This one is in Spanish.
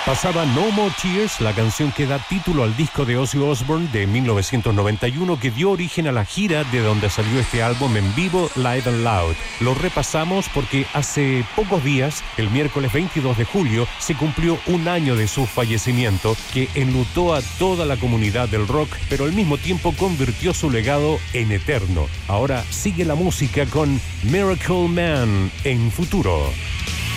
Pasaba No More Tears, la canción que da título al disco de Ozzy Osbourne de 1991 que dio origen a la gira de donde salió este álbum en vivo, Live and Loud. Lo repasamos porque hace pocos días, el miércoles 22 de julio, se cumplió un año de su fallecimiento que enlutó a toda la comunidad del rock, pero al mismo tiempo convirtió su legado en eterno. Ahora sigue la música con Miracle Man en Futuro.